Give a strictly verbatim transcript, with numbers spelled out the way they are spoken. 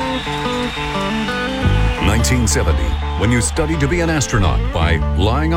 nineteen seventy, when you studied to be an astronaut by lying on